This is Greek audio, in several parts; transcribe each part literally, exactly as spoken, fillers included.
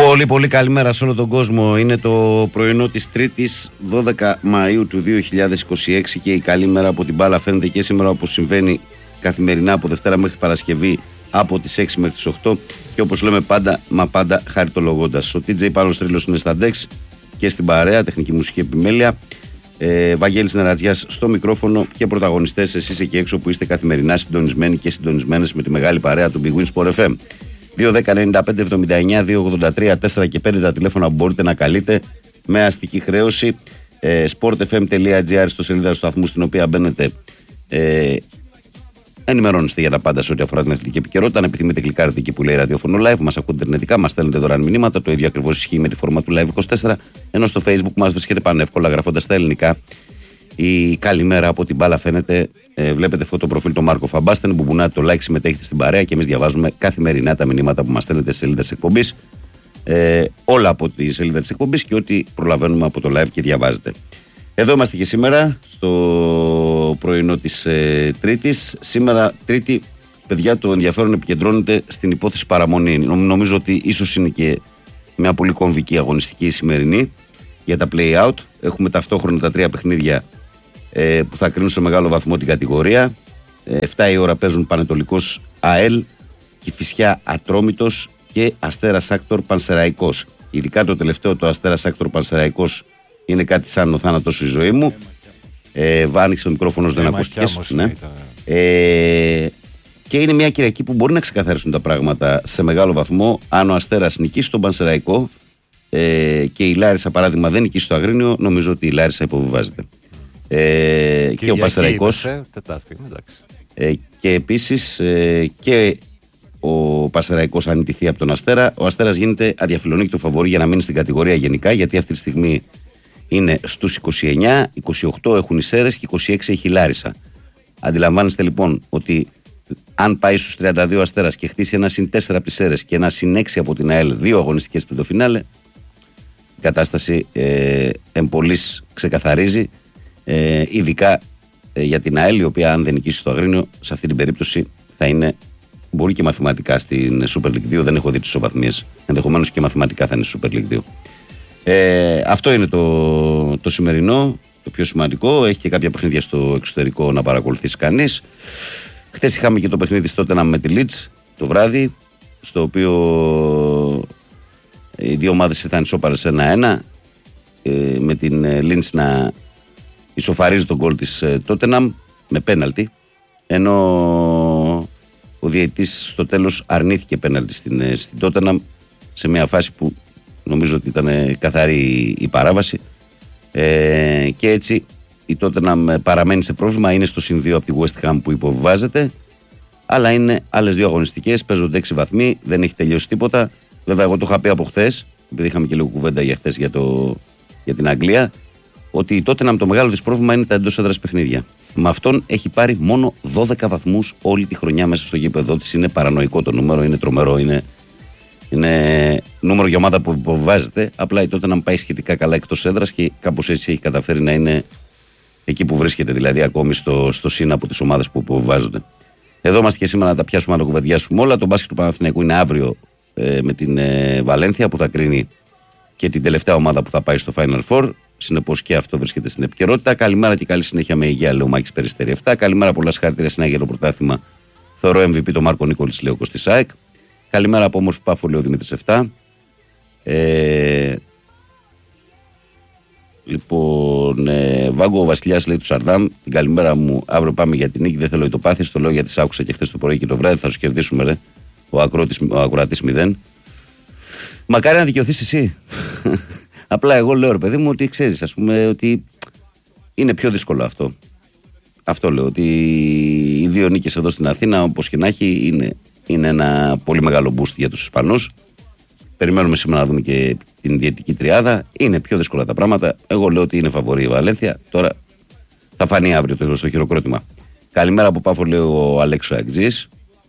Πολύ πολύ καλημέρα σε όλο τον κόσμο. Είναι το πρωινό της Τρίτης δώδεκα Μαΐου του δύο χιλιάδες είκοσι έξι και η καλή μέρα από την μπάλα φαίνεται και σήμερα, όπως συμβαίνει καθημερινά από Δευτέρα μέχρι Παρασκευή από τις έξι μέχρι τις οκτώ και όπως λέμε πάντα μα πάντα χαριτολογώντας. Ο τι τζέι Πάνος Τρίλος είναι στα ντεξ και στην παρέα, τεχνική μουσική επιμέλεια. Ε, Βαγγέλης Νερατζιάς στο μικρόφωνο και πρωταγωνιστές εσείς εκεί έξω που είστε καθημερινά συντονισμένοι και συντονισμένες με τη μεγάλη παρέα του Big Win Sport εφ εμ. δύο δέκα ενενήντα πέντε εβδομήντα εννιά δύο ογδόντα τρία τέσσερα και πέντε τα τηλέφωνα που μπορείτε να καλείτε με αστική χρέωση. ε, sportfm.gr στο σελίδα του σταθμού στην οποία μπαίνετε, ε, ενημερώνεστε για τα πάντα σε ό,τι αφορά την αθλητική επικαιρότητα. Αν επιθυμείτε, κλικάρετε εκεί που λέει ραδιόφωνο live, μας ακούτε ιντερνετικά, μας στέλνετε δωρεάν μηνύματα. Το ίδιο ακριβώς ισχύει με τη φόρμα του Live είκοσι τέσσερα, ενώ στο Facebook μας βρίσκεται πανεύκολα γραφώντας στα ελληνικά η καλημέρα από την μπάλα φαίνεται. Ε, βλέπετε αυτό το προφίλ του Μάρκο Φαμπάστεν που μπουνάτε το like, συμμετέχετε στην παρέα και εμείς διαβάζουμε καθημερινά τα μηνύματα που μας στέλνετε σε σελίδα της εκπομπής. Ε, όλα από τη σελίδα της εκπομπής και ό,τι προλαβαίνουμε από το live και διαβάζετε. Εδώ είμαστε και σήμερα στο πρωινό της ε, Τρίτης. Σήμερα Τρίτη, παιδιά, το ενδιαφέρον επικεντρώνεται στην υπόθεση παραμονή. Νομίζω ότι ίσως είναι και μια πολύ κομβική αγωνιστική σημερινή για τα play-out. Έχουμε ταυτόχρονα τα τρία παιχνίδια ε, που θα κρίνουν σε μεγάλο βαθμό την κατηγορία. Ε, εφτά η ώρα παίζουν Πανετολικός ΑΕΛ, Κηφισιά Ατρόμητος και Αστέρας Άκτορ Πανσεραϊκός. Ειδικά το τελευταίο, το Αστέρας Άκτορ Πανσεραϊκός, είναι κάτι σαν ο θάνατος η ζωή μου. Ε, Άνοιξε το μικρόφωνο, δεν ακούστηκες. Ναι. Ε, και είναι μια Κυριακή που μπορεί να ξεκαθαρίσουν τα πράγματα σε μεγάλο βαθμό. Αν ο Αστέρας νικήσει τον Πανσεραϊκό ε, και η Λάρισα παράδειγμα δεν νικήσει το Αγρίνιο, νομίζω ότι η Λάρισα υποβιβάζεται. Ε, και ο Πανσεραϊκός. Ε, και επίσης ε, και ο Πανσεραϊκός αν νικηθεί από τον Αστέρα, ο Αστέρας γίνεται αδιαφιλονίκητο φαβορί για να μείνει στην κατηγορία γενικά, γιατί αυτή τη στιγμή είναι στους είκοσι εννιά, είκοσι οκτώ έχουν οι Σέρες και είκοσι έξι έχει η Λάρισα. Αντιλαμβάνεστε λοιπόν ότι αν πάει στους τριάντα δύο Αστέρας και χτίσει ένα συν τέσσερα από τις Σέρες και ένα συν έξι από την ΑΕΛ, δύο αγωνιστικές πριν το φινάλε, η κατάσταση ε, εμπολής ξεκαθαρίζει, ε, ειδικά ε, για την ΑΕΛ, η οποία αν δεν νικήσει στο Αγρίνιο, σε αυτή την περίπτωση θα είναι, μπορεί και μαθηματικά στην Super League δύο, δεν έχω δει τις ισοβαθμίες, ενδεχομένως και μαθηματικά θα είναι στη Super League δύο. Ε, αυτό είναι το, το σημερινό, το πιο σημαντικό. Έχει και κάποια παιχνίδια στο εξωτερικό να παρακολουθήσει κανείς. Χθες είχαμε και το παιχνίδι στο Tottenham με τη Leeds το βράδυ, στο οποίο οι δύο ομάδες ήταν ισόπαρες ένα ένα, ε, με την Leeds να ισοφαρίζει τον γκολ της Tottenham με πέναλτι, ενώ ο διαιτητής στο τέλος αρνήθηκε πέναλτι στην, στην Tottenham σε μια φάση που νομίζω ότι ήταν καθαρή η παράβαση, ε, και έτσι η Tottenham παραμένει σε πρόβλημα, είναι στο συν δύο από τη West Ham που υποβιβάζεται, αλλά είναι άλλες δύο αγωνιστικές, παίζονται έξι βαθμοί, δεν έχει τελειώσει τίποτα. Βέβαια εγώ το είχα πει από χθες, επειδή είχαμε και λίγο κουβέντα για χθες για, το, για την Αγγλία, ότι η Tottenham το μεγάλο της πρόβλημα είναι τα εντός έδρας παιχνίδια. Με αυτόν έχει πάρει μόνο δώδεκα βαθμούς όλη τη χρονιά μέσα στο γήπεδο της. Είναι παρανοϊκό το νούμερο, είναι τρομερό, είναι, είναι νούμερο για ομάδα που υποβιβάζεται. Απλά η Tottenham πάει σχετικά καλά εκτός έδρας και κάπως έτσι έχει καταφέρει να είναι εκεί που βρίσκεται, δηλαδή ακόμη στο, στο σύν από τις ομάδες που υποβιβάζονται. Εδώ είμαστε και σήμερα να τα πιάσουμε, να τα κουβεντιάσουμε όλα. Το μπάσκετ του Παναθηναϊκού είναι αύριο ε, με την ε, Βαλένθια που θα κρίνει και την τελευταία ομάδα που θα πάει στο Final Four. Συνεπώς και αυτό βρίσκεται στην επικαιρότητα. Καλημέρα και καλή συνέχεια με υγεία, λέει ο Μάκης Περιστέρη επτά. Καλημέρα, πολλά συγχαρητήρια στην Άγιο Πρωτάθλημα. Θεωρώ εμ βι πι το Μάρκο Νίκολης, λέει ο Κωστής ΑΕΚ. Καλημέρα από όμορφη Πάφο, λέει ο Δημήτρης επτά. Ε, λοιπόν, ε, Βάγκο ο Βασιλιάς, λέει του Σαρδάμ. Την καλημέρα μου, αύριο πάμε για την νίκη. Δεν θέλω ητοπάθειες, το λέω γιατί σ' άκουσα και χθες το πρωί και το βράδυ. Θα σου κερδίσουμε, ρε. Ο, ο ακροατής μηδέν. Μακάρι να δικαιωθείς εσύ. Απλά εγώ λέω, ρε παιδί μου, ότι ξέρεις, ας πούμε, ότι είναι πιο δύσκολο αυτό. Αυτό λέω, ότι οι δύο νίκες εδώ στην Αθήνα, όπως και να έχει, είναι, είναι ένα πολύ μεγάλο boost για τους Ισπανούς. Περιμένουμε σήμερα να δούμε και την διαιτητική τριάδα. Είναι πιο δύσκολα τα πράγματα. Εγώ λέω ότι είναι φαβορή η Βαλένθια. Τώρα θα φανεί αύριο το στο χειροκρότημα. Καλημέρα από Πάφο, λέει ο Αλέξο Αγτζής.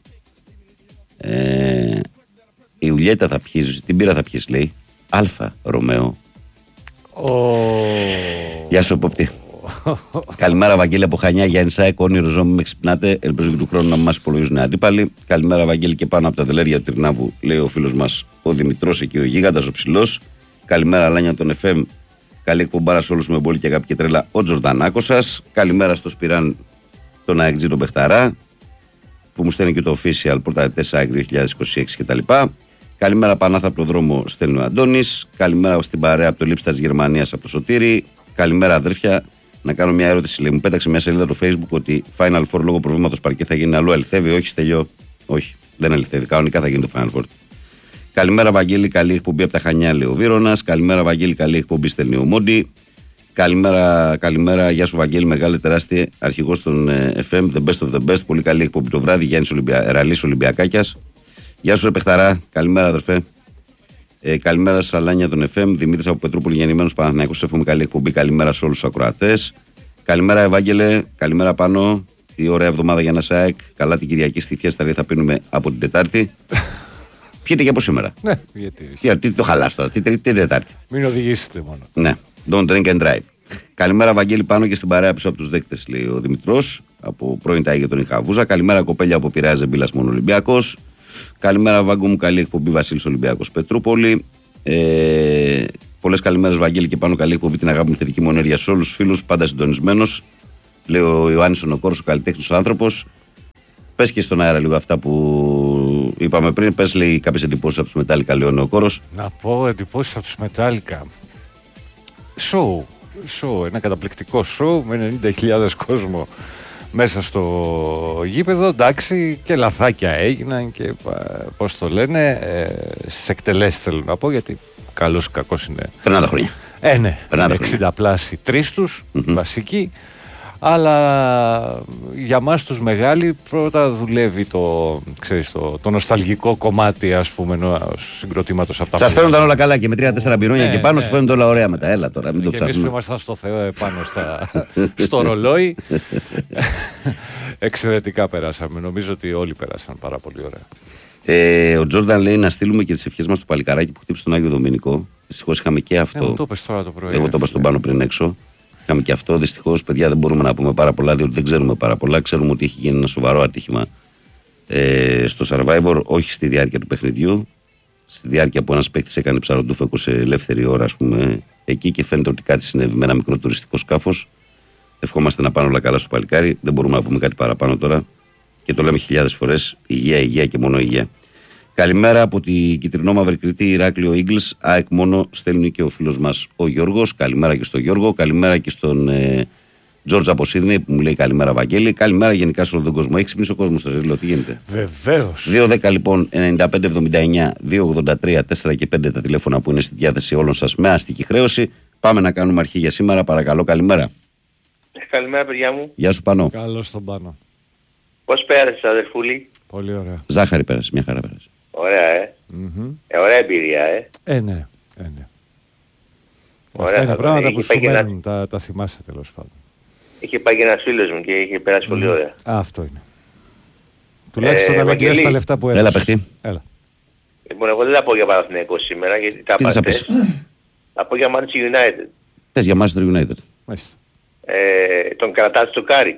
Ε, η Ουλιέτα θα πιείς, την πύρα θα πιείς, λέει. Αλφα Ρωμαίο. Oh. Γεια σου, Πόπτη. Καλημέρα, Βαγγέλη από Χανιά, Γιάννη Σάικ. Όνειρο ζώμη, με ξυπνάτε. Ελπίζω και του χρόνου να μα υπολογίζουν αντίπαλοι. Καλημέρα, Βαγγέλη, και πάνω από τα τελέρια του Τρινάβου, λέει ο φίλο μα ο Δημητρός εκεί, ο Γίγαντας, ο ψηλός. Καλημέρα, Λάνια των εφ εμ. Καλή εκπομπάρα σε όλους με μπόλη και αγάπη και τρέλα, ο Τζορντανάκος σας. Καλημέρα στο Σπυράν, τον Αεκτζή τον Πεχταρά, που μου στέλνει και το official πρωταθλητές ΑΕΚ δύο χιλιάδες είκοσι έξι κτλ. Καλημέρα, Πανάθα από το δρόμο, στέλνει ο Αντώνης. Καλημέρα στην παρέα από το Λίψτα της Γερμανίας από το Σωτήρι. Καλημέρα, αδέρφια. Να κάνω μια ερώτηση. Λέει, μου πέταξε μια σελίδα το Facebook ότι Final Four λόγω προβλήματος παρκέ θα γίνει αλλού. Αληθεύει? Όχι, στελειώ. Όχι, δεν αληθεύει. Κανονικά θα γίνει το Final Four. Καλημέρα, Βαγγέλη. Καλή εκπομπή από τα Χανιά, λέει ο Βύρονας. Καλημέρα, Βαγγέλη. Καλή εκπομπή, στέλνει ο Μόντι. Καλημέρα, καλημέρα. Γεια σου, Βαγγέλη. Μεγάλη, τεράστια αρχηγός των εφ εμ. The best of the best. Πολύ καλή εκπομπή το βράδυ. Γιάννης Ολυμπια... Εραλής Ολυμπιακάκιας. Γεια σου, ρε Πεχταρά. Καλημέρα, αδερφέ. Ε, καλημέρα, Σαλάνια των εφ εμ. Δημήτρης από Πετρούπολη, γεννημένος Παναθηναϊκός. Εύχομαι καλή εκπομπή. Καλημέρα σε όλους τους ακροατές. Καλημέρα, Ευάγγελε. Καλημέρα, πάνω. Τι ωραία εβδομάδα για ένα ΣΑΕΚ. Καλά την Κυριακή στη Φιέστα, θα πίνουμε από την Τετάρτη. Πιείτε και από σήμερα. Ναι, γιατί. Γιατί το χαλάς τώρα, τι Τετάρτη. Μην οδηγήσετε μόνο. Ναι, don't drink and drive. Καλημέρα, Βαγγέλη, πάνω και στην παρέα πίσω από τους δέκτες, λέει ο Δημητρός, από πρώην Τάι για τον Ιχαβούζα. Καλημέρα, κοπέλια από Πειραιά, Ζεμπίλας, μόνο Ολυμπιακός. Καλημέρα, Βάγκο μου, καλή εκπομπή, Βασίλης Ολυμπιακός Πετρούπολη. Ε, πολλές καλημέρες, Βαγγέλη, και πάνω καλή εκπομπή, την αγάπη μου, θετική μονέρια σε όλους τους φίλους, πάντα συντονισμένος. Λέει ο Ιωάννης ο Νοκόρος, ο καλλιτέχνης άνθρωπος. Πες και στον αέρα λίγο αυτά που είπαμε πριν. Πες, λέει, κάποιες εντυπώσεις από τους Μετάλλικα, λέει ο Νοκόρος. Να πω εντυπώσεις από τους Μετάλλικα. Σοου. Σοου. Ένα καταπληκτικό σοου με ενενήντα χιλιάδες κόσμο μέσα στο γήπεδο. Εντάξει, και λαθάκια έγιναν και πώς το λένε. Ε, στις εκτελέσεις θέλω να πω, γιατί καλός ή κακός είναι. Περνάνε τα χρόνια. Ε, ναι. εξήντα πλάσι τρεις τους, mm-hmm. βασικοί. Αλλά για μας τους μεγάλοι πρώτα δουλεύει το, ξέρεις, το, το νοσταλγικό κομμάτι, ας πούμε, ενός συγκροτήματος από τα σας φαίνονταν όλα καλά και με τρία τέσσερα πυρούνια ναι, και πάνω ναι. Σου φαίνονται όλα ωραία μετά. Έλα τώρα, μην το ψάχνουμε. Και εμείς που ήμασταν στο Θεό επάνω στα, στο ρολόι. Εξαιρετικά περάσαμε. Νομίζω ότι όλοι περάσαν πάρα πολύ ωραία. Ε, ο Τζόρνταν λέει να στείλουμε και τις ευχές μας στο παλικαράκι που χτύπησε τον Άγιο Δομηνικό. Δυστυχώς είχαμε και αυτό. Εγώ το είπες τώρα το πρωί. Εγώ το είπα στον πάνω πριν έξω. Είχαμε και αυτό. Δυστυχώς, παιδιά, δεν μπορούμε να πούμε πάρα πολλά, διότι δεν ξέρουμε πάρα πολλά. Ξέρουμε ότι έχει γίνει ένα σοβαρό ατύχημα ε, στο Survivor, όχι στη διάρκεια του παιχνιδιού. Στη διάρκεια που ένας παίκτης έκανε ψαροντούφεκο σε ελεύθερη ώρα, ας πούμε, εκεί, και φαίνεται ότι κάτι συνέβη με ένα μικρό τουριστικό σκάφος. Ευχόμαστε να πάνε όλα καλά στο παλικάρι. Δεν μπορούμε να πούμε κάτι παραπάνω τώρα. Και το λέμε χιλιάδες φορές. Υγεία, υγεία και μόνο υγεία. Καλημέρα από την κυτρινόμαυρη Κρήτη, Ηράκλειο Eagles. ΑΕΚ μόνο, στέλνει και ο φίλος μας ο Γιώργος. Καλημέρα και στον Γιώργο. Καλημέρα και στον ε, Τζόρτζ από Σίδνεϊ που μου λέει καλημέρα, Βαγγέλη. Καλημέρα γενικά σε όλο τον κόσμο. Έχει ξυπνήσει ο κόσμος, λέω, τι γίνεται. Βεβαίως. δύο δέκα λοιπόν, ενενήντα πέντε εβδομήντα εννιά, δύο ογδόντα τρία, τέσσερα και πέντε τα τηλέφωνα που είναι στη διάθεση όλων σας με αστική χρέωση. Πάμε να κάνουμε αρχή για σήμερα. Παρακαλώ, καλημέρα. Καλημέρα, παιδιά μου. Γεια σου, Πανώ. Καλώς τον Πάνο. Πώς πέρασες, αδερφούλη? Πολύ ωραία. Ζάχαρη πέρασε, μια χαρά πέρασε. Ωραία, ε. Mm-hmm. ε ωραία εμπειρία, ε. Ε, ναι. Ε, ναι. Ωραία, αυτά είναι πράγματα είχε που σου μένουν, ένα... τα, τα θυμάσαι τέλος πάντων. Είχε πάει και ένας φίλος μου και είχε περάσει mm. πολύ ωραία. Α, αυτό είναι. Τουλάχιστον ε, να μην κλαις τα λεφτά που έδωσες. Έλα, παιχτή. Έλα. Λοιπόν, εγώ δεν θα πω για Παναθηναϊκό σήμερα, γιατί τα πάτες. Θα πω για Manchester United. Πες για Manchester United. Μάλιστα. Ε, τον κρατάς στο Κάρικ.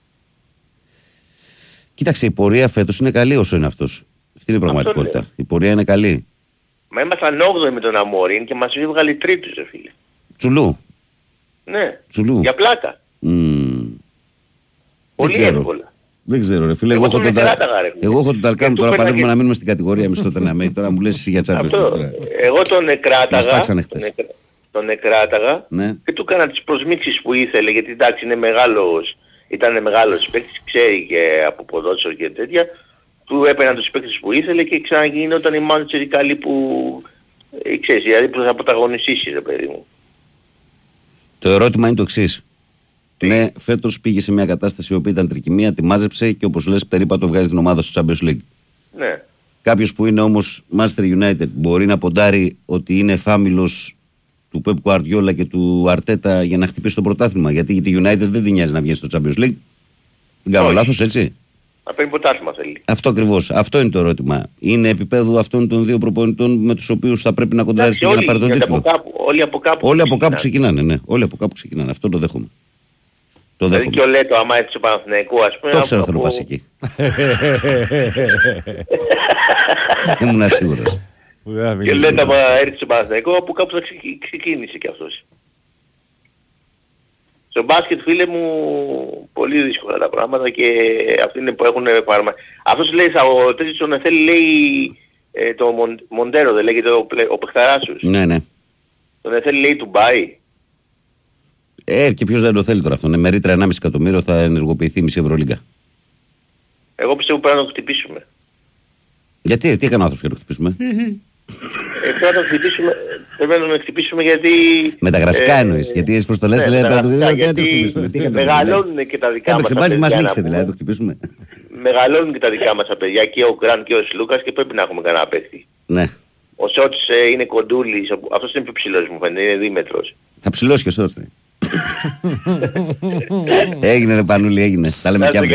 Κοίταξε, η πορεία φέτος είναι καλή όσο είναι αυτός. Αυτή είναι η πραγματικότητα. Η πορεία είναι καλή. Μα ήμασταν όγδοοι με τον Αμόριν και μας έβγαλε τρίτους, ρε φίλε. Τσουλού. Ναι. Τσουλού. Για πλάκα. Mm. Πολύ εύκολα. Δεν ξέρω, ρε φίλε. Εγώ, εγώ, τον τα... εγώ έχω τον Ταλκάνου. Τώρα παλεύουμε και... να μείνουμε στην κατηγορία εμείς τότε να μένει. Τώρα μου λες εσύ για Champions. Εγώ τον εκράταγα. Τον εκράταγα ναι. Και του έκανα τις προσμίξεις που ήθελε, γιατί εντάξει είναι μεγάλος. Ήταν μεγάλος παίκτης, ξέρει και από ποδόσφαιρο και τέτοια. Του έπαιρναν τους παίκτες που ήθελε και ξαναγινόταν η Manchester καλή που ε, ξέρεις, δηλαδή που θα πρωταγωνιστήσει, ρε παιδί μου. Το ερώτημα είναι το εξής. Ναι, φέτος πήγε σε μια κατάσταση η οποία ήταν τρικυμία, τη μάζεψε και όπως λες περίπατο βγάζει την ομάδα στο Champions League. Ναι. Κάποιος που είναι όμως Manchester United μπορεί να ποντάρει ότι είναι φάμιλος του Pep Guardiola και του Αρτέτα για να χτυπήσει το πρωτάθλημα. Γιατί η United δεν την νοιάζει να βγει στο Champions League. Δεν κάνω λάθος, έτσι. Να παίρνει πρωτάθλημα θέλει. Αυτό ακριβώς. Αυτό είναι το ερώτημα. Είναι επίπεδο αυτών των δύο προπονητών με τους οποίους θα πρέπει να κοντράρει για να πάρει τον τίτλο. Από κάπου, όλοι από κάπου. Όλοι από κάπου ξεκινάνε, ναι. Όλοι από κάπου ξεκινάνε. Αυτό το δέχομαι. Το δηλαδή και ο Λέτο, άμα έρθει στο Παναθηναϊκό, ας πούμε. Το ξέρω, θέλω να πας εκεί. Ήμουν σίγουρος. Και ο Λέτο, άμα έρθει στο Παναθηναϊκό, που κάπου θα ξεκίνησε κι αυτός. Στο μπάσκετ, φίλε μου, πολύ δύσκολα τα πράγματα και αυτοί είναι που έχουν παρμα... Αυτός λέει, ο τέτοιος τον Εθέλη λέει ε, το Μον, Μοντέρο, δεν λέγεται ο, ο παιχταράσους. Ναι, ναι. Τον Εθέλη λέει του Μπάι. Ε, και ποιος δεν το θέλει τώρα αυτό. Με ρήτρα ενάμιση εκατομμύριο θα ενεργοποιηθεί η μισή Ευρωλίγκα. Εγώ πιστεύω πρέπει να το χτυπήσουμε. Γιατί, τι έκανε ο άνθρωπος για να το χτυπήσουμε. Ε, πρέπει να το χτυπήσουμε, πρέπει να το χτυπήσουμε γιατί... Μεταγραφικά ε, εννοείς, γιατί εσύ προστολές λέει να το χτυπήσουμε. Μεγαλώνουν και τα δικά μας τα παιδιά. Μας νίξε δηλαδή, να το χτυπήσουμε. Μεγαλώνουν και τα δικά μας τα παιδιά, και ο Γκραντ και ο Σλούκας, και πρέπει να έχουμε κανένα παίχτη. Ναι. Ο Σότς ε, είναι κοντούλης, αυτός είναι πιο ψηλός μου φαίνεται, είναι δίμετρος. Θα ψηλώσει και ο Σότς. Έγινε ρε Πανούλη, έγινε. Τα λέμε κι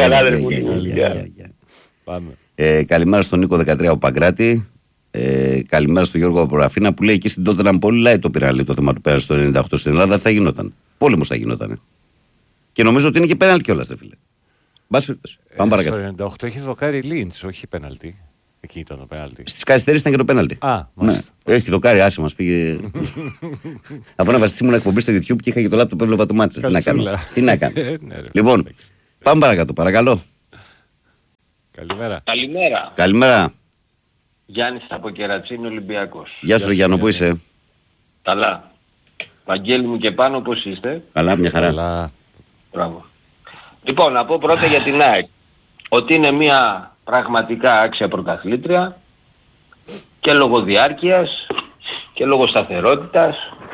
Πάμε. Καλημέρα στον Νίκο δεκατρία ο Παγκράτη. Ε, καλημέρα στον Γιώργο Αποραφίνα που λέει εκεί στην τότε ήταν πολύ light το πειράλι το θέμα του πέρασε το ενενήντα οκτώ στην Ελλάδα. Θα γινόταν. Πόλεμος θα γινόταν. Και νομίζω ότι είναι και πέναλτι κιόλας, ρε φίλε. Μπας περιπτώσει. Πάμε παρακάτω. Στο ενενήντα οκτώ έχει δοκάρει Λίντς, όχι πέναλτι. Εκεί ήταν το πέναλτι. Στις καθυστερήσεις ήταν και το πέναλτι. Α, μάλιστα. Ναι. Έχει δοκάρει, άσε μας πήγε. Αφού να βασιστεί μου εκπομπή στο YouTube και είχα και το λάπτοπ έβλεπα το μάτι. Τι να κάνω. Τι να κάνω. Λοιπόν, πάμε παρακάτω, παρακαλώ. Καλημέρα. Καλημέρα. Καλημέρα. Γιάννης από Κερατσίνη, Ολυμπιακός. Γεια σου Γιάννο, πού είσαι? Καλά. Βαγγέλη μου και πάνω, πώς είστε? Καλά, μια χαρά. Καλά. Μπράβο. Λοιπόν, να πω πρώτα για την ΑΕΚ. Ότι είναι μια πραγματικά άξια πρωταθλήτρια και λόγω διάρκειας και λόγω σταθερότητας,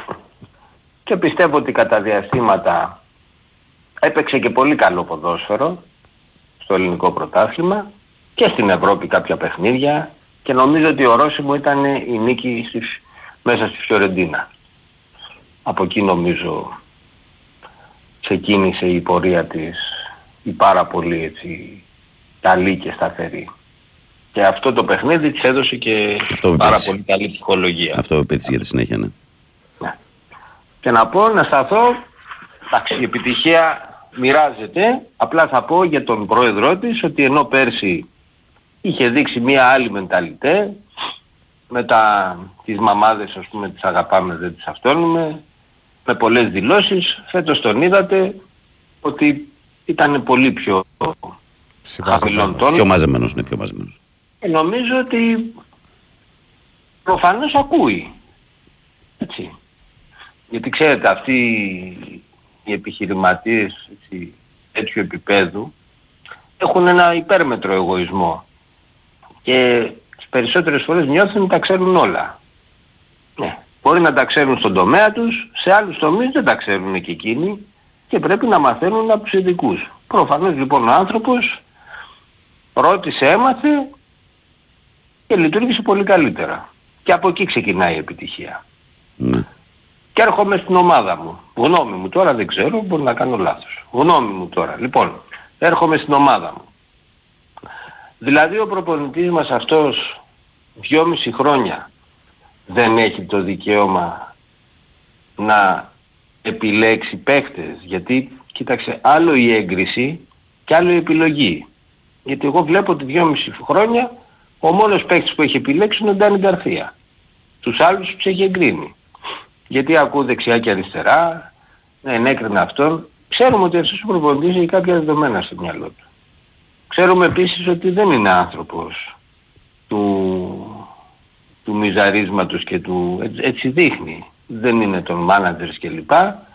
και πιστεύω ότι κατά διαστήματα έπαιξε και πολύ καλό ποδόσφαιρο στο ελληνικό πρωτάθλημα και στην Ευρώπη κάποια παιχνίδια, και νομίζω ότι ορόσημο ήταν η νίκη στη, μέσα στη Φιωρεντίνα. Από εκεί νομίζω ξεκίνησε η πορεία της η πάρα πολύ έτσι καλή και σταθερή. Και αυτό το παιχνίδι της έδωσε και αυτό πάρα πολύ καλή ψυχολογία. Αυτό επέτυχε για τη συνέχεια, ναι. ναι. Και να πω, να σταθώ, εντάξει, η επιτυχία μοιράζεται, απλά θα πω για τον πρόεδρό της ότι ενώ πέρσι είχε δείξει μία άλλη μενταλιτέ, με τα, τις μαμάδες ας πούμε τις αγαπάμε δεν τις αυτόνουμε, με πολλές δηλώσεις, φέτος τον είδατε ότι ήταν πολύ πιο χαμηλών τόνων. Πιο μαζεμένος, είναι πιο μαζεμένος. Και νομίζω ότι προφανώς ακούει. Έτσι. Γιατί ξέρετε αυτοί οι επιχειρηματίες έτσι, τέτοιου επίπεδου έχουν ένα υπέρμετρο εγωισμό. Και τις περισσότερες φορές νιώθουν ότι τα ξέρουν όλα. Ναι. Μπορεί να τα ξέρουν στον τομέα τους, σε άλλους τομείς δεν τα ξέρουν και εκείνοι και πρέπει να μαθαίνουν από τους ειδικούς. Προφανώς λοιπόν ο άνθρωπος ρώτησε, έμαθε και λειτουργήσε πολύ καλύτερα. Και από εκεί ξεκινάει η επιτυχία. Ναι. Και έρχομαι στην ομάδα μου. Γνώμη μου τώρα, δεν ξέρω, μπορεί να κάνω λάθος. Γνώμη μου τώρα. Λοιπόν, έρχομαι στην ομάδα μου. Δηλαδή ο προπονητής μας αυτός δυόμιση χρόνια δεν έχει το δικαίωμα να επιλέξει παίκτες. Γιατί, κοίταξε, άλλο η έγκριση και άλλο η επιλογή. Γιατί εγώ βλέπω ότι δυόμιση χρόνια ο μόνος παίκτης που έχει επιλέξει είναι ο Ντάνι Γκαρθία. Τους άλλους τους έχει εγκρίνει. Γιατί ακούω δεξιά και αριστερά, ναι, ενέκρινα αυτόν. Ξέρουμε ότι αυτός ο προπονητής έχει κάποια δεδομένα στο μυαλό του. Ξέρουμε επίσης ότι δεν είναι άνθρωπος του, του μιζαρίσματος και του... Έτσι, έτσι δείχνει. Δεν είναι των μάνατζερς κλπ.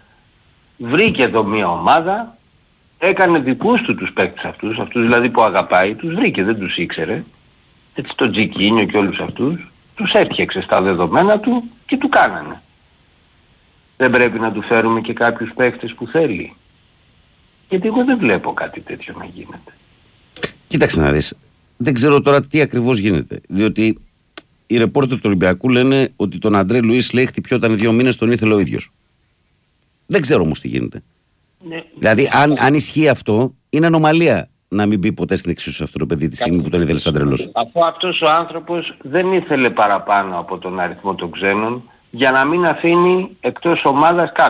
Βρήκε εδώ μια ομάδα, έκανε δικούς του τους παίκτες αυτούς, αυτούς δηλαδή που αγαπάει, τους βρήκε, δεν τους ήξερε. Έτσι το Τζικίνιο και όλους αυτούς, τους έφτιαξε στα δεδομένα του και του κάνανε. Δεν πρέπει να του φέρουμε και κάποιους παίκτες που θέλει? Γιατί εγώ δεν βλέπω κάτι τέτοιο να γίνεται. Κοίταξε να δεις. Δεν ξέρω τώρα τι ακριβώς γίνεται. Διότι οι ρεπόρτερ του Ολυμπιακού λένε ότι τον Αντρέ Λουίς λέει χτυπιόταν δύο μήνες, τον ήθελε ο ίδιος. Δεν ξέρω όμως τι γίνεται. Ναι. Δηλαδή, αν, αν ισχύει αυτό, είναι ανομαλία να μην μπει ποτέ στην εξίσωση αυτό το παιδί τη στιγμή που τον ήθελε σαν τρελός. Αφού αυτός ο άνθρωπος δεν ήθελε παραπάνω από τον αριθμό των ξένων για να μην αφήνει εκτός ομάδας κάποιους.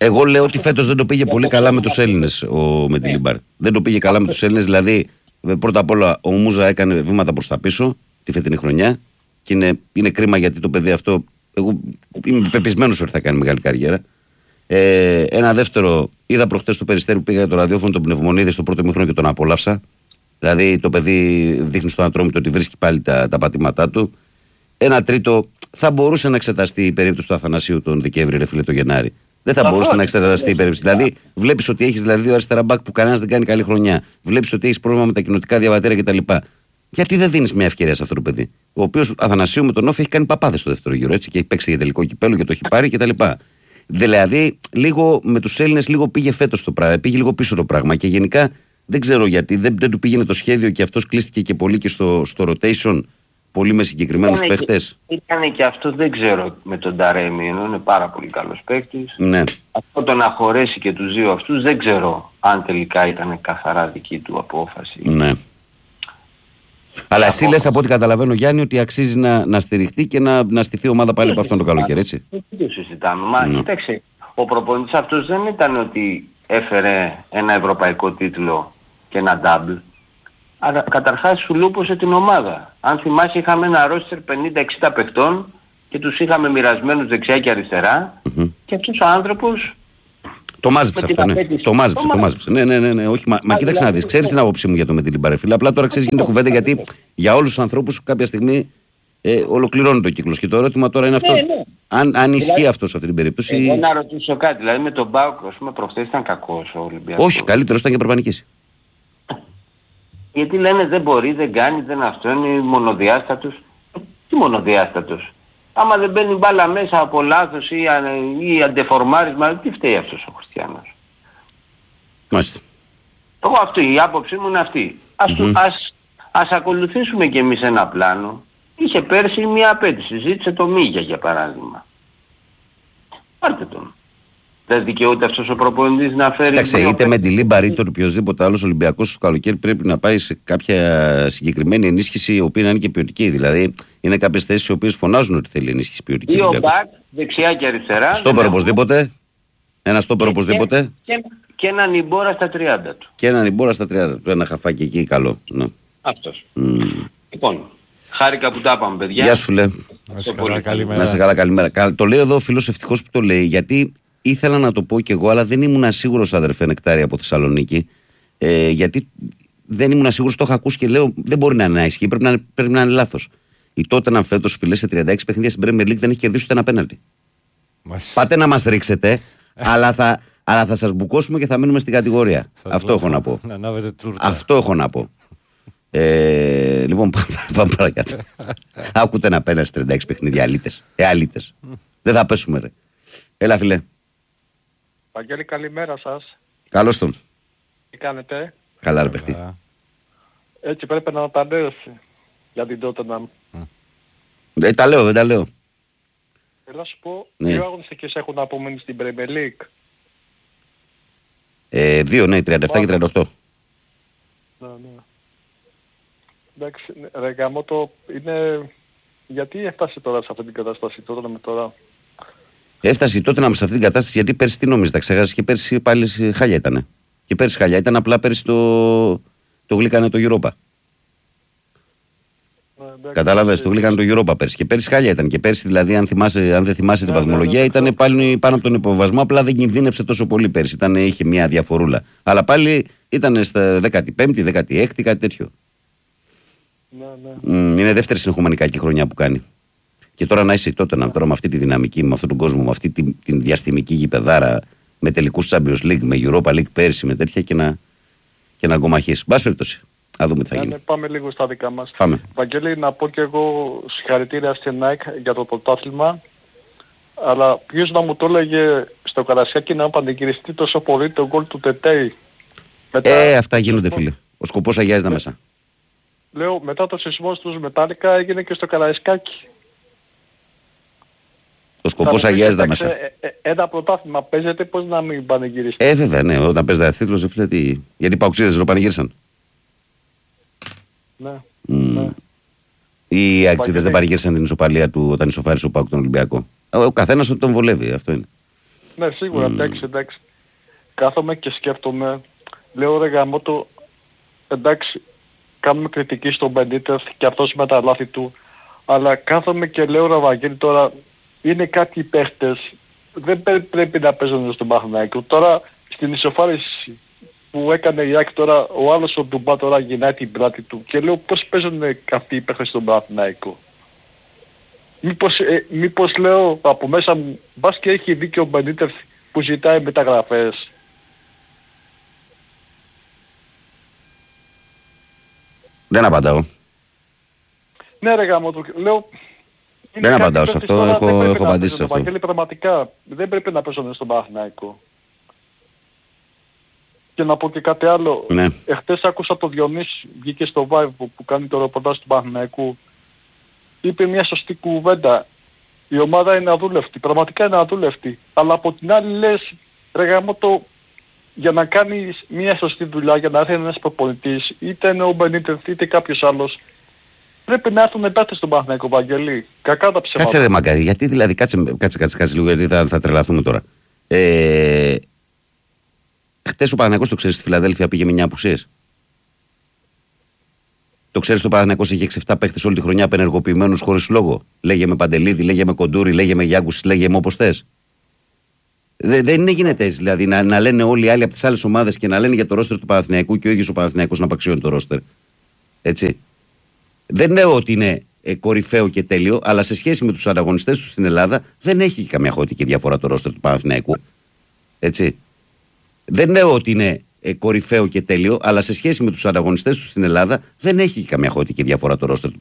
Εγώ λέω ότι φέτος δεν το πήγε πολύ καλά με τους Έλληνες ο Μεντιλίμπαρ. Δεν το πήγε καλά με τους Έλληνες, δηλαδή πρώτα απ' όλα ο Μούζα έκανε βήματα προς τα πίσω τη φετινή χρονιά και είναι, είναι κρίμα γιατί το παιδί αυτό, εγώ είμαι πεπισμένος ότι θα κάνει μεγάλη καριέρα. Ε, ένα δεύτερο, είδα προχτές το Περιστέρι που πήγα για το ραδιόφωνο τον Πνευμονίδη στο πρώτο μήχρονο και τον απόλαυσα. Δηλαδή το παιδί δείχνει στον Ατρόμητο ότι βρίσκει πάλι τα, τα πατήματά του. Ένα τρίτο, θα μπορούσε να εξεταστεί η περίπτωση του Αθανασίου τον Δεκέμβρη, ρε φίλε, το Γενάρη. Δεν θα μπορούσε να εξεταστεί η περίπτωση. Δηλαδή, βλέπει ότι έχει δηλαδή δύο αριστερά μπακ που κανένα δεν κάνει καλή χρονιά. Βλέπει ότι έχει πρόβλημα με τα κοινοτικά διαβατήρια κτλ. Γιατί δεν δίνει μια ευκαιρία σε αυτό το παιδί, ο οποίο Αθανασίου με τον Όφη έχει κάνει παπάδε στο δεύτερο γύρο έτσι, και έχει παίξει για τελικό κυπέλο και το έχει πάρει κτλ. Δηλαδή, λίγο με τους Έλληνες λίγο πήγε φέτος το πράγμα, πήγε λίγο πίσω το πράγμα και γενικά δεν ξέρω γιατί δεν, δεν του πήγαινε το σχέδιο και αυτός κλείστηκε και πολύ και στο, στο rotation, πολύ με συγκεκριμένους παίχτες. Ήταν και αυτό, δεν ξέρω, με τον Ταρέμι, ενώ είναι πάρα πολύ καλός παίχτης. Ναι. Αυτό το να χωρέσει και τους δύο αυτούς δεν ξέρω αν τελικά ήταν καθαρά δική του απόφαση. Ναι. Αλλά εσύ λες από ό,τι καταλαβαίνω, Γιάννη, ότι αξίζει να, να στηριχτεί και να, να στηθεί ομάδα πάλι από αυτόν το καλοκαίρι, έτσι. Δεν το συζητάμε. Μα ναι. Κοίταξε, ο προπονητής αυτός δεν ήταν ότι έφερε ένα ευρωπαϊκό τίτλο και ένα double. Αλλά καταρχάς σου λούπωσε την ομάδα. Αν θυμάσαι, είχαμε ένα ρόστερ πενήντα εξήντα παιχτών και τους είχαμε μοιρασμένους δεξιά και αριστερά. Mm-hmm. Και αυτός ο άνθρωπος... Το μάζεψε αυτό, ναι. Το μάζεψε, το μάζεψε. Ναι, ναι, ναι, ναι. Όχι, μα, μα κοίταξε να δεις, ξέρεις την άποψή μου για το Μεντιλίμπαρ, φίλε. Απλά τώρα ξέρεις γίνεται κουβέντα γιατί για όλους τους ανθρώπους κάποια στιγμή ε, ολοκληρώνει το κύκλος. Και το ερώτημα τώρα είναι αυτό. Ναι, ναι. Αν, αν ισχύει δηλαδή, αυτό σε αυτή την περίπτωση. Εγώ να ρωτήσω κάτι. Δηλαδή με τον Μπάουκ, ας πούμε, προχθές ήταν κακός ο Ολυμπιακός. Όχι, καλύτερος ήταν και προπανικήσει. Γιατί λένε δεν μπορεί, δεν κάνει, δεν αυτό είναι μονοδιάστατος. Τι μονοδιάστατος. Άμα δεν μπαίνει μπάλα μέσα από λάθος ή, ή αντεφορμάρισμα, τι φταίει αυτός ο Χριστιανός. Μάλιστα. Εγώ αυτή, η άποψή μου είναι αυτή. Ας, mm-hmm. ας, ας ακολουθήσουμε κι εμείς ένα πλάνο. Είχε πέρσι μια απέτηση, ζήτησε το Μίγια για παράδειγμα. Πάρτε τον. Δεν δικαιούται αυτός ο προπονητής να φέρει... Κοίταξε, είτε με τη Λίμπαρ είτε οποιοδήποτε άλλος Ολυμπιακός το καλοκαίρι πρέπει να πάει σε κάποια συγκεκριμένη ενίσχυση η οποία να είναι και ποιοτική. Δηλαδή είναι κάποιες θέσεις οι οποίες φωνάζουν ότι θέλει ενίσχυση ποιοτική. Δύο μπακ, δεξιά και αριστερά. Στόπερ οπωσδήποτε. Ένα στόπερ οπωσδήποτε. Και, και έναν Ιμπόρα στα τριάντα του. Και έναν Ιμπόρα στα τριάντα του. Ένα χαφάκι εκεί καλό. Ναι. Αυτός. Mm. Λοιπόν, χάρηκα που τα είπαμε, παιδιά. Γεια σου, φίλε. Να σε καλά, καλημέρα. Να σε καλά, καλημέρα. Το λέει εδώ ο φίλος ευτυχώς που το λέει, γιατί ήθελα να το πω κι εγώ, αλλά δεν ήμουν σίγουρος, αδερφέ Νεκτάρη από Θεσσαλονίκη. Ε, γιατί δεν ήμουν σίγουρος, το είχα ακούσει και λέω δεν μπορεί να είναι ισχύει, πρέπει να, πρέπει να είναι λάθος. Η Τότεναμ φέτος, φίλε, σε τριάντα έξι παιχνίδια στην Premier League δεν έχει κερδίσει ούτε ένα πέναλτι. Μας... Πάτε να μας ρίξετε, αλλά θα, αλλά θα σας μπουκώσουμε και θα μείνουμε στην κατηγορία. Σας Αυτό έχω να πω. Να Αυτό έχω να πω. Ε, λοιπόν, πάμε παρακάτω. Άκουτε να πέναλτι σε τριάντα έξι παιχνίδια, αλήτες. Ε, αλήτες. Δεν θα πέσουμε, ρε. Έλα, φίλε. Βαγγέλη, καλημέρα σας. Καλώς τον. Τι κάνετε? Καλά, ρε παιχτή. Έτσι πρέπει να τα λέω για την Tottenham. Δεν τα λέω, δεν τα λέω. Θέλω να σου πω, ναι. δύο αγωνιστικές έχουν απομείνει στην Premier League. Ε, δύο, ναι, τριάντα επτά και τριάντα οκτώ. Ναι, ναι. Εντάξει, ρε γαμώτο, είναι... Γιατί έφτασε τώρα σε αυτή την κατάσταση τώρα με τώρα? Έφτασε τότε να με σε αυτή την κατάσταση γιατί πέρσι τι νόμιζε, τα ξέχασες και πέρσι πάλι χάλια ήταν. Και πέρσι χάλια ήταν, απλά πέρσι το, το γλύκανε το Europa. Ναι, κατάλαβες, το γλύκανε το Europa πέρσι. Και πέρσι χάλια ήταν. Και πέρσι δηλαδή, αν, θυμάσαι, αν δεν θυμάσαι ναι, τη βαθμολογία, ναι, ναι, ήταν πάλι πάνω από τον υποβασμό. Απλά δεν κινδύνεψε τόσο πολύ πέρσι. Ήταν, είχε μια διαφορούλα. Αλλά πάλι ήταν στα δέκατη πέμπτη, δέκατη έκτη, κάτι τέτοιο. Ναι, ναι. Είναι δεύτερη συνεχόμενη κακή χρονιά που κάνει. Και τώρα να είσαι τότε, τώρα με αυτή τη δυναμική, με αυτόν τον κόσμο, με αυτή την, την διαστημική γηπεδάρα, με τελικούς Champions League, με Europa League πέρσι, με τέτοια και να, και να αγκομαχείς. Μπας περιπτώσει. Α δούμε τι θα γίνει. Ναι, πάμε λίγο στα δικά μας. Πάμε. Βαγγέλη, να πω και εγώ συγχαρητήρια στην ΑΕΚ για το πρωτάθλημα. Αλλά ποιος να μου το έλεγε στο Καρασιάκι να πανηγυριστεί τόσο πολύ το γκολ του Τετέι. Μετά... Ε, αυτά γίνονται, φίλε. Ο σκοπός αγιάζει τα μέσα. Λέω, μετά το σεισμό στους Μετάλλικα έγινε και στο Καραϊσκάκι. Το σκοπός αγιάζει τα μέσα. Ε, ε, ένα πρωτάθλημα παίζεται, πώς να μην πανηγυριστεί. Ε, βέβαια, ναι. Όταν παίζει ένα τίτλο, φίλε, τι... γιατί οι παουξίδες δεν το πανηγύρισαν. Ναι. Mm. ναι. Οι αξίδες δεν πανηγύρισαν την ισοπαλία του όταν ισοφάρισε ο Πάουκ τον Ολυμπιακό. Ο καθένας ότι τον βολεύει, αυτό είναι. Ναι, σίγουρα, mm. εντάξει, εντάξει. Κάθομαι και σκέφτομαι, λέω ρε γαμώτο, εντάξει, κάνουμε κριτική στον Μπενίτεθ και αυτός με τα λάθη του, αλλά κάθομαι και λέω ρε Βαγγέλη τώρα, είναι κάποιοι παίχτες, δεν πρέπει να παίζουν στον Παναθηναϊκό. Τώρα στην ισοφάριση που έκανε η ΑΕΚ τώρα, ο άλλος ο Ντουμπά τώρα γυρνάει την πλάτη του και λέω πώς παίζουν αυτοί οι παίχτες στον Παναθηναϊκό. Μήπως, ε, μήπως λέω από μέσα μου, μπας και έχει δίκιο ο Μπενίτεθ που ζητάει μεταγραφές. Δεν απαντάω. Ναι ρε γάμο του, λέω... Δεν απαντάω σε αυτό, έχω, έχω απαντήσει σε αυτό. Βαγγέλη, πραγματικά δεν πρέπει να παίζουν στον Παναθηναϊκό. Και να πω και κάτι άλλο. Ναι. Εχθές άκουσα το Διονύση, βγήκε στο Vibe που, που κάνει το ρεπορτάζ του Παναθηναϊκού. Είπε μια σωστή κουβέντα. Η ομάδα είναι αδούλευτη. Πραγματικά είναι αδούλευτη. Αλλά από την άλλη λες, ρε γαμώτο, για να κάνεις μια σωστή δουλειά, για να έρθει ένας προπονητής, είτε είναι ο Μπενίτεθ είτε κάποιος άλλος, πρέπει να έρθουν επέτες στον Παναθηναϊκό, Βαγγελή. Κακά τα ψέματα. Κάτσε ρε Μακάρι, γιατί δηλαδή, κάτσε, κάτσε, κάτσε, κάτσε λίγο, γιατί θα, θα τρελαθούμε τώρα. Ε, χτες ο Παναθηναϊκός, το ξέρεις, στη Φιλαδέλφια πήγε με εννιά απουσίες. Το ξέρεις, το Παναθηναϊκός είχε έξι εφτά παίχτες όλη τη χρονιά απενεργοποιημένους χωρίς λόγο. Λέγε με Παντελίδη, λέγε με Κοντούρη, λέγε με Γιάγκους, λέγε με όπως θες. Δεν, δεν γίνεται έτσι, δηλαδή να, να λένε όλοι οι άλλοι από τις άλλες ομάδες και να λένε για το ρόστερ του Παναθηναϊκού και ο ίδιος ο Παναθηναϊκός να απαξιώνει το ρόστερ. Έτσι. Δεν λέω ότι είναι ε, κορυφαίο και τέλειο, αλλά σε σχέση με τους ανταγωνιστές του στην Ελλάδα δεν έχει καμία χωτική διαφορά το ρόστερ του Παναθηναϊκού. Έτσι. Δεν λέω ότι είναι ε, κορυφαίο και τέλειο, αλλά σε σχέση με τους ανταγωνιστές του στην Ελλάδα δεν έχει καμία χωτική διαφορά το ρόστερ του